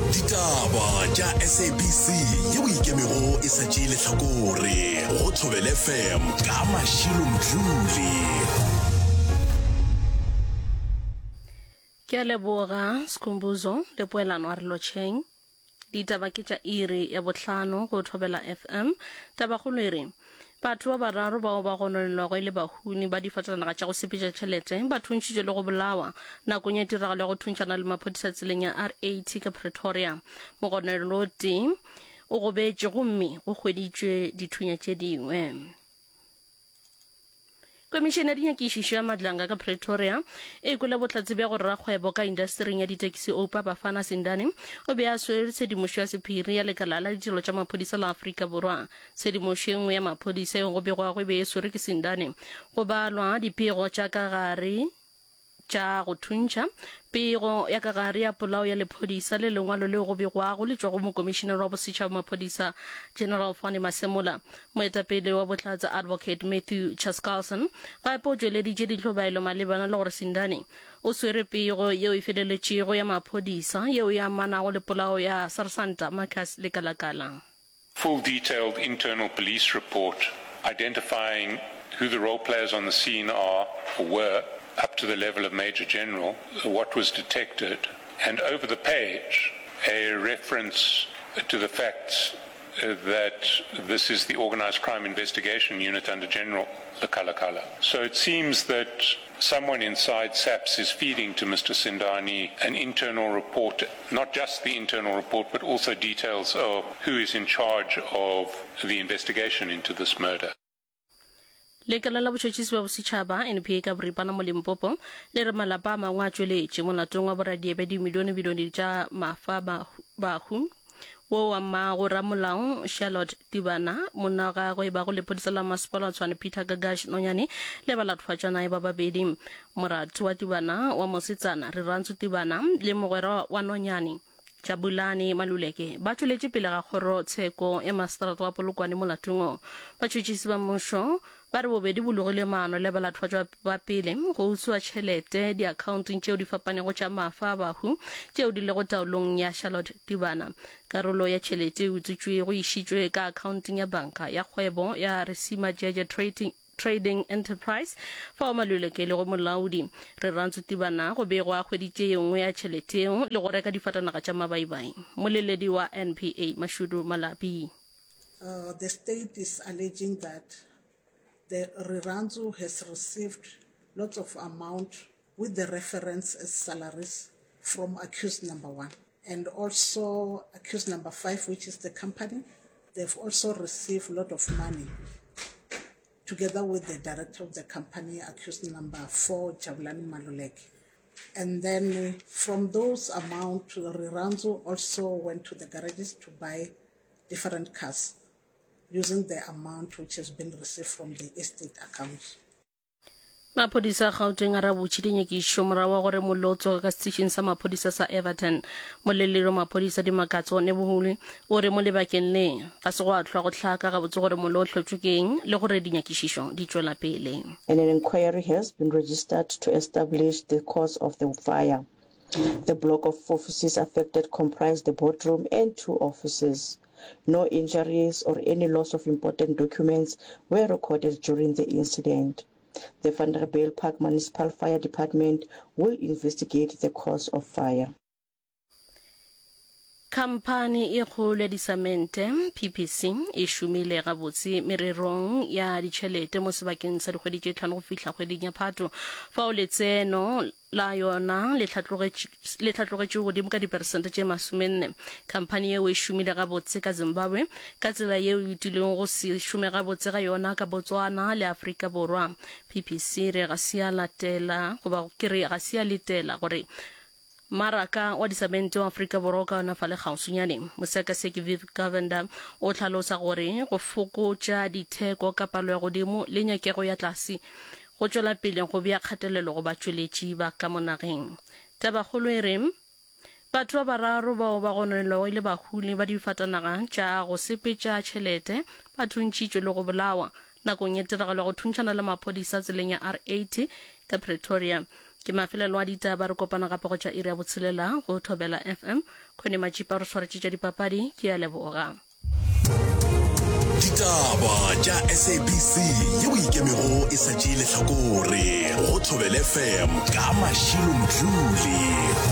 Ditaba tša SABC yeo ikemego e sa tšee lehlakore go Thobela FM ka Mashilo Mdluli. Ke a leboga Skhumbuzo le poelano a re lotšheng. Ditaba ke tša iri ya bohlano go Thobela FM. Tabakgolo e re batho ba bararo bao ba gononelwago e le bahuni ba difatanaga tša go sepetša tšhelete ba thuntšitšwe le go bolawa nakong ya tiragalo ya go thuntšana le maphodisa tseleng ya R80 ka Pretoria. Mogononelo o tee o gobetše gomme go hweditšwe dithunya tše dingwe. Komišene ya dinyakišišo ya Madlanga ka Pretoria e kwele botlatsi bja go rrakgwebo ka indastering ya ditekisi Oupa Bafana Sindane o be a swere tshedimošo ya sephiri ya lekala la ditiro tša maphodisa la Afrika Borwa. Tshedimošo engwe ya maphodisa go begwago e be e swere ke Sindane go balwa dipego tša ka gare tša go thuntšha pego ya ka gare ya polao ya lephodisa le lengwalo le go begwago le tšwa go mokomišenere wa bosetšhaba maphodisa General Fani Masemola. Moetapele wa botlatsa Advocate Matthew Chaskalson gape o tšweleditše ditlhobaelo malebana le gore Sindane o swere pego yeo e feleletšego ya maphodisa yeo ya amanago le polao ya Sersanta Marcus Lekalakala. Full detailed internal police report identifying who the role players on the scene are or were up to the level of Major General, what was detected, and over the page a reference to the fact that this is the Organised Crime Investigation Unit under General Lekalakala. So it seems that someone inside SAPS is feeding to Mr. Sindani an internal report, not just the internal report, but also details of who is in charge of the investigation into this murder. Lekala la botšhotšhisi ba bosetšhaba NPA ka boripana mo Limpopo le re malapa a mangwe a tšweletše molatong wa boradiebe dimilione tša mafa bahu wo wa mmago ramolao Charlotte Tibana monna gagwe ba go lephodisa la masepala Tshwane Peter Gagash Nonyane le balathofatšana ba babedi. Moratho wa Tibana wa mosetsana Rirantso Tibana le mogwera wa Nonyane Jabulani Maluleke ba tšweletše pele ga kgoro tsheko ya maseterata wa Polokwane molatong. Batšhotšhisi ba mmušo ba re bobedi bo logile maano le balathofatšwa ba pele go utswa tšhelete diakhaonteng tšeo di fapanego tša mafa a bahu tšeo di lego taolong ya Charlotte Tibana. Karolo ya tšhelete e utswitšwe go išitšwe ka akhaonteng ya banka ya kgwebo ya Resima Jeje Trading Enterprise fa o Maluleke le go molaodi Rirantso Tibana go begwa a hweditše engwe ya tšheleteng le go reka difatanaga tša mabaibai. Moleledi wa NPA Mashudu Malapi. The state is alleging that the Rirantso has received lots of amount with the reference as salaries from accused number 1 and also accused number 5, which is the company. They've also received a lot of money together with the director of the company, accused number 4, Jabulani Maluleke. And then from those amounts, Rirantso also went to the garages to buy different cars using the amount which has been received from the estate accounts. Maphodisa a Gauteng a rabotše dinyakišo morago wa gore mollo o tsoga ka setšheng sa maphodisa sa Everton. Moleledi wa maphodisa Dimakatso Nebohole o re mo lebakeng le ga se go ahlwa go hlaka gabotse gore mollo o hlotšwe keng le gore dinyakišišo di tšwela pele. And an inquiry has been registered to establish the cause of the fire. The block of offices affected comprised the boardroom and 2 offices. No injuries or any loss of important documents were recorded during the incident. The Vanderbijl Park Municipal Fire Department will investigate the cause of fire. Khamphane e kgolo ya disamente PPC e šomile gabotse mererong ya ditšhelete mo sebakeng sa dikgwedi tše 5 go fihla kgweding ya Phatwe fao letseno la yona le tlhatlogetše godimo ka diperesente tše 40. Khamphane yeo e šomile gabotse ka Zimbabwe ka tsela yeo e utileng go se šome gabotse ga yona ka Botswana le Afrika Borwa. PPC re ga se a letela gore maraka wa disamente wa Afrika Borwa ka ona fa le kgausonyane. Mosekaseki Viv Govender o tlhalosa gore go fokotša ditheko ka palo ya godimo le nyakego ya tlase go tšwela pele go bea kgatelelo go batšweletši ba ka mo nageng. Tabakgolo e re batho ba bararo bao ba gononelwago e le bahuni ba difatanaga tša go sepetša tšhelete ba thuntšitšwe le go bolawa nakong ya tiragalo go thuntšana le maphodisa tseleng ya R80 ka Pretoria. ke mafelelo a ditaba re kopana gape go tša iri ya botshelela go Thobela FM khone Majipa re swaretše tša dipapadi ke a leboga ditaba tša SABC yeo ikemego e sa tšee lehlakore go Thobela FM ka Mashilo Mdluli.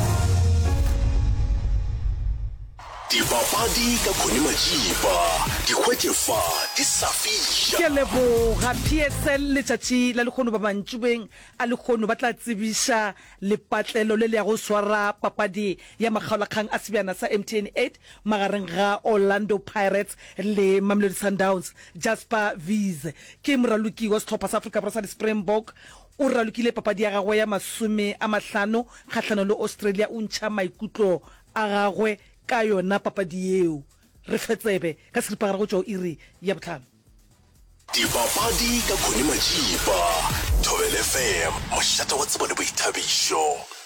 Dipapadi ka Khone Majipa di hwetšefa di sa fiša. Ke leboga PSL letšatši la lekgono ba bantšubeng a lekgono ba tla tsebiša lepatlelo le le ya go swara papadi ya makgaolakgang a sebjana sa MTN 8 magareng ga Orlando Pirates le Mamelodi Sundowns. Jasper Wiese ke moraloki wa setlhopha sa Afrika Borwa sa di-Springbok o ralokile papadi ya gagwe ya 50 kgatlhanong le Australia o ntšha maikutlo a gagwe ka yona papadi eo. Re fetsebe ka seripa gare go tšwa iri ya botlhano. Dipapadi ka Khone Majipa Thobela FM mošata wa tsebo le boithabišo.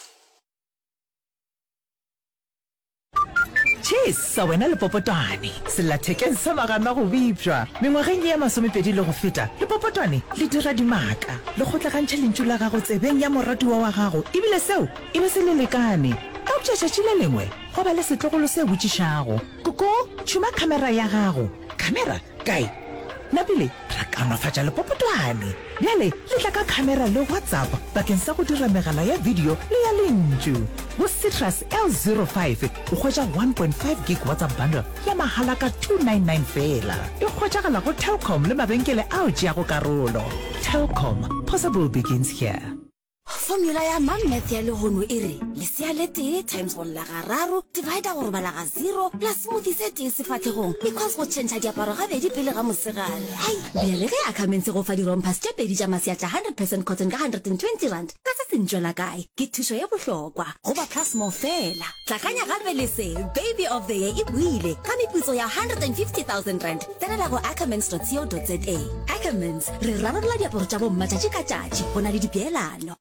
Sa wena le Popotwane sellathekeng sa magana go bipšwa mengwageng ya 20 le go feta le Popotwane le dira dimaka le go tlagantšha lentšu la gago tsebeng ya moratiwa wa gago ebile seo e be se le lekane a o tšatšatši le lengwe go ba le setlogolo se botšišago koko tšhuma khamera ya gago. Khamera kae? Napile ra kanofatša le Popotwane bjale le tla ka khamera le WhatsApp bakeng sa go dira megala ya video le ya lentšu go Citrus L05 o hwetša 1.5 gig WhatsApp bundle ya mahala ka 299 fela. E hwetšagala go Telkom le mabenkele ao tšeago karolo. Telkom, possible begins here. Formula ya Mammoth ya lehono e re lesea le tee times go la gararo divided gore ba la ga 0 plus smoothie se tee sefatlhegong because go tšhentšha diaparo gabedi pele ga mosegare. Hai bjale ge a kamense go fa diromphas tše pedi tša maseatla 100% cotton ka 120 rand ka se sentšwela kae ke thušo ya bohlokwa go ba plus more fela. Tlakanya gape le se baby of the year e buile ka meputso ya 150,000 rand tsenela go ackermans.co.za. Ackermans re rarabolola diaparo tša bomma tšatši ka tšatši go na le dipeelano.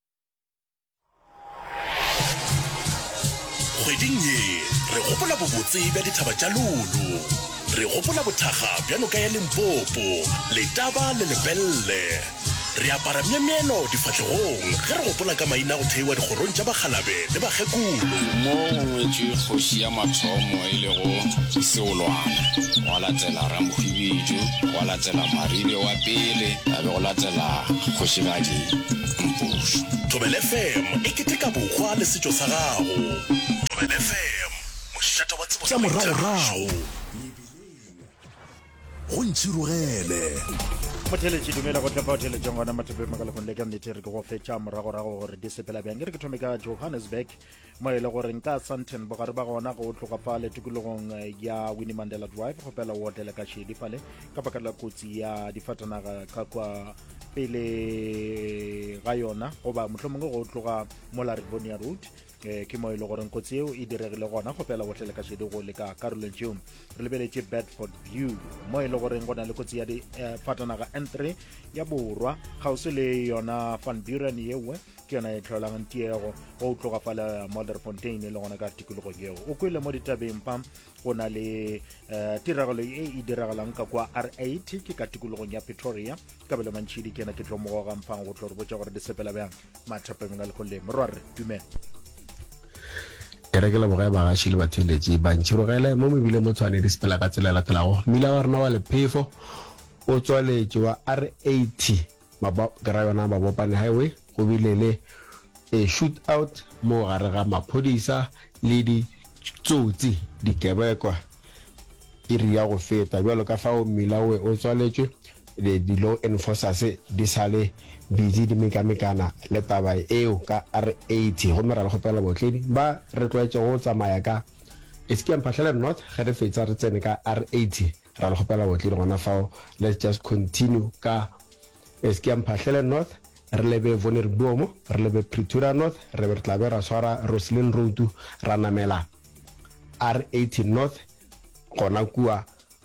Kgweding ye re gopola bobotse bja dithaba tša lolo, re gopola bothaga bja noka ya Limpopo, Letaba le Lebelle, re apara memieno difatlhegong ge re gopola ka maina go theiwa dikgorong tša bakgalabe le bakgekolo. Mo ngwetše kgoši ya mathomo e le go Seolwana go latela Ramohwibidu go latela Maribe wa pele a be go latela Kgošigadi Mpušu. Thobela FM e keteka bokgwa le setšo sa gago. Thobela FM mošata wa tsebo sa boithabišo go ntšhirogele. Motheletši dumela go tlepa otheletšeng gona mathape makalekong le ka nnete re ke go fetša moragorago gore di sepela bjang ke thome ka Johannesburg mo e le gore nka Sandton bogare ba gona go tloga pale tikologong ya Winnie Mandela Drive go pela o otlela ka šedi pale ka baka la kotsi ya difatanaga ka kwa pele ga yona goba mohlomongwe go tloga mola Rivonia Road ke mo e le gore kotsi eo e diregile gona go pela otlela ka šedi go le ka Carolyn June re lebeletše Bedford View mo e le gore go na le kotsi ya difatanaga N3 ya borwa gausi le yona Van Buren yewe ke yona e tlholang tiego go tloga pala Modderfontein le gona ka tikologo yeo o kwele mo ditabeng pa go na le tiragalo e diragalang ka kwa R8 ke ka tikologong ya Pretoria ka bele mantšhidi ke na ke tlo mo ga mpang go tlo re botša gore di sepela bjang mathapeng a le go le morware dumela ke la boga ba ga shile batheletši bantšhirogele mo mebile mo tshwane di sepela ka tsela latelago mmila wa rena wa lephefo o tswaletše wa R80 ka ra yona Mabopane highway go bile le a shootout mo gare ga maphodisa le ditsotsi dikebekwa e ri ya go feta bjalo ka fao mmila o tswaletše di-law enforcers di sale busy di mekamekana le taba eo ka R80 go mera le gopela botledi ba re tlwaetše go tsamaya ka Eskiam Phatlhele North ge re fetsa re tsene ka R80 ra le gopela botledi gona fao. Let's just continue ka Eskiam Phatlhele North re lebe Voneribomo re lebe Pretoria North re be tla be ra swara Roslyn Road ra namela R80 North gona kua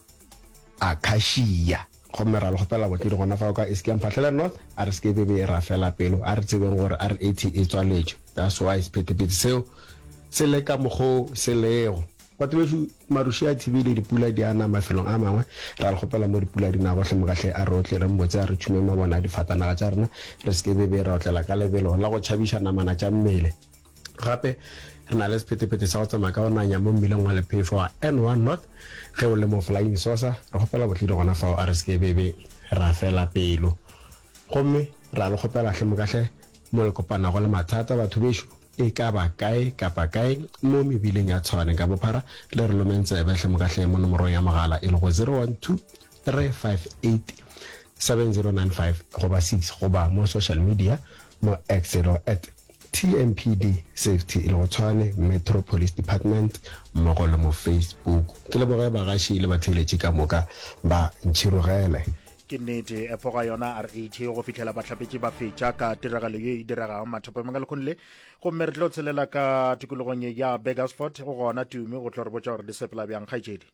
Acacia go mera le gopela botledi gona fao ka Eskiam Phatlhele North a re ske be ra fela pelo a re tsebeng gore R80 e tswaletše. That's why sephetephete seo se le ka mogo se lego batho besho marushi a thibile dipula di ana mafelong a mangwe ra re gopela mo dipula di na go hle mogahle a re otle re mbotse a re tšhume mabona di fatanaga tša rena re se ke bebe ra otlela ka lebelo la go tšhabiša namana tša mmele gape re na le sephetephete sa go tsamaya ka go nanya mo mmileng wa lephefo wa N1 North ge o le mo flying saucer re gopela botlile gona fao a re se ke bebe ra fela pelo gomme ra le gopela hle mogahle mo le kopana go le mathata batho besho e ka ba kae kapa kae mo mebileng ya tshwane ka bophara le re lomentse behle mogahle mo nomoro ya mogala e le go 012 358 7095 goba 6 goba mo social media mo Excel at TMPD Safety e le go tshwane Metro Police Department mo go le mo Facebook ke le boge ba gashi le batheletši ka moka ba ntšhirogele ke nnete epoga yona R80 go fitlhela batlhapetši ba fetša ka tiragalo ye e diregang mathopeng ka lekhonle gomme re tlo tshelela ka tikologong ya Begersfort go gona tumi go tlo re botša gore di sepela bjang kgaetšedi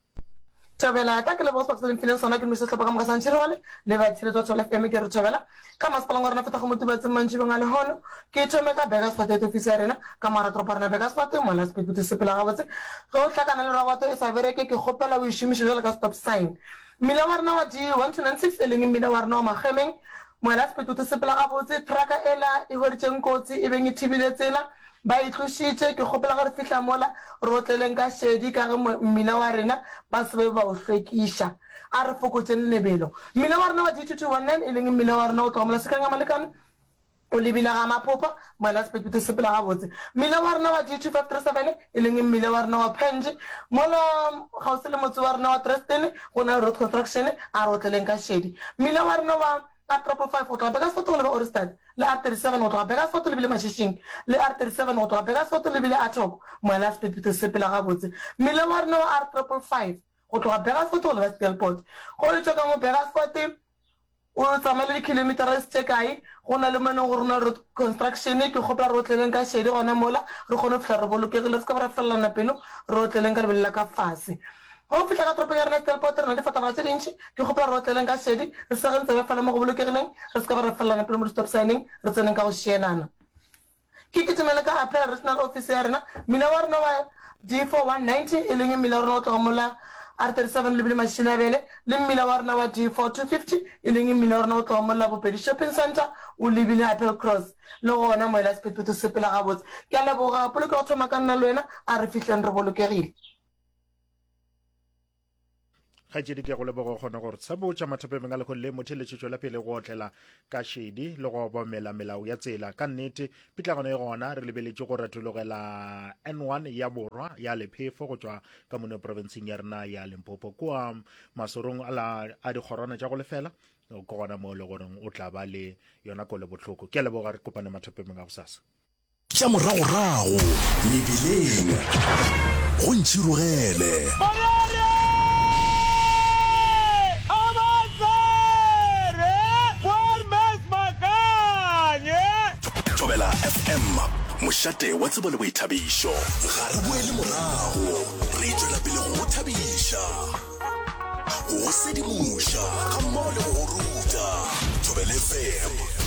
Tobela ta ke le boss le mfile sona ke mo se tlhopa ka mo sa ntshirole le ba tsheletso tsola FM ke re tobela ka masepala ngwana feta go motubatse mantši banga le hono ke tshome ka Begersfort office rena ka mara tropa rena Begersfort mo la speed to sepela ga botse go tlhakana le rabato e sa bereke ke gopela o ishimishe jalo ka stop sign Mila warna wa G1296 elingi mila warna wa magemeng moela spetu te sepela ga botse traka ela e horditseng kotsi e beng e thibile tsela ba itlhošitše ke gopela gore fihla mola rotleleng ka shedi ka ge mmila wa rena ba sebe ba o hlwekiša a re fokotseng lebelo mmila wa rena wa G2219 e leng mmila wa rena o tlogamola sekanga malekane o lebile ga maphopa moela spetu te sepela ga botse mmila wa rena wa G2537 e leng mmila wa rena wa Penji mola ga o se le motse wa rena wa Dresden go na road construction a rotleleng ka shedi mmila wa rena wa R555 go tloga Begersfort go leba Oristad le R37 go tloga Begersfort le bile Mashishing le R37 go tloga Begersfort le bile Atop moela spetu te sepela ga botse mmila wa rena wa R555 go tloga Begersfort go leba Stelport go le tsoka mo Begersfort o tsamaya le kilometers tse kae go na le mane go rona road construction ke gopela rotleleng ka shedi gona mola re gone fela re bolokegile se ka ra felana pelo rotleleng ka lebella ka fase go fitla ka tropa ya rena Stelport re na le fatana tse dintsi ke gopela rotleleng ka shedi re se re ntse ba fela mo go bolokegileng re se ka ra felana pelo mo stop signing re tseneng ka go shielana ke tsemela ka apply regional office ya rena mina wa rena wa D4190 e leng mmila rena o tloga mola R37 le bile Mashinabele le mmila wa rena wa D4250 e leng mmila wa rena o tloga mola Bopedi Shopping Center o lebile Apple Cross le gona moela spetu te sepela ga botse ke a leboga polo ke go thoma ka nna le wena a re fitlheng re bolokegile kgaetšedi ke go leboga kgona gore sa botša mathapeng a lekgone le motheletšetšo la pele go otlela ka šedi le go obamela melao ya tsela ka nnete pitlagano e gona re lebeletše go ratologela N1 ya borwa ya lephefo go tšwa ka mone provinceng ya rena ya Limpopo kua masorong a dikgorwana tša go lefela ko gona mo le goreng o tla ba le yona ko le botlhoko ke a leboga re kopane mathapeng a go sasa tša moragorago mebileng go ntšhirogele Tobela FM mošate wa tsebo le boithabišo ga re boele morago re tšwela pele go thabiša go sedimoša ga mmogo le go ruta Tobela FM